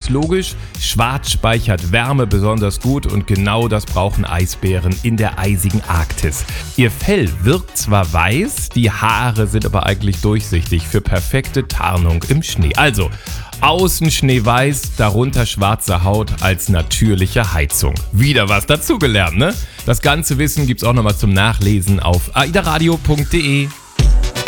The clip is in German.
logisch, schwarz speichert Wärme besonders gut und genau das brauchen Eisbären in der eisigen Arktis. Ihr Fell wirkt zwar weiß, die Haare sind aber eigentlich durchsichtig für perfekte Tarnung im Schnee. Also, außen schneeweiß, darunter schwarze Haut als natürliche Heizung. Wieder was dazugelernt, ne? Das ganze Wissen gibt's auch nochmal zum Nachlesen auf aidaradio.de.